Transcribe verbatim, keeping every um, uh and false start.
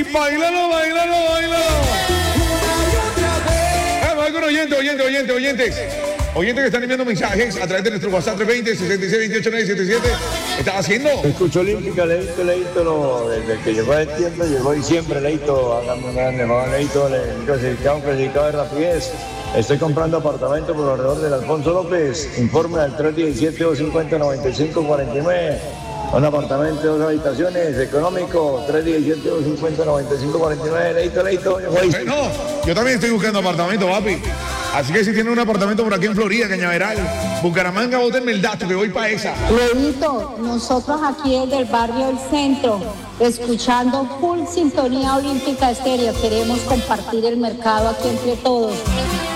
bailalo, bailalo, bailalo. Vamos, algún oyente, oyente, oyente, oyentes. Oyentes que están enviando mensajes a través de nuestro WhatsApp tres veinte, sesenta y seis, veintiocho, nueve setenta y siete. ¿Qué estás haciendo? Escucho Olímpica, Leito, Leito, lo, desde que llegó el tiempo, llegó diciembre, Leito, hágame un grande, va, Leito, le clasificado, un clasificado de rapidez. Estoy comprando apartamento por alrededor del Alfonso López. Informe al tres diecisiete, doscientos cincuenta, noventa y cinco cuarenta y nueve. Un apartamento de dos habitaciones, económico, tres diecisiete, doscientos cincuenta, noventa y cinco cuarenta y nueve. Leito, Leito. Bueno, yo también estoy buscando apartamento, papi. Así que si tienen un apartamento por aquí en Florida, Cañaveral, Bucaramanga, bótenme el dato que voy para esa. Leito, nosotros aquí desde el barrio del centro, escuchando full sintonía Olímpica Estéreo, queremos compartir el mercado aquí entre todos.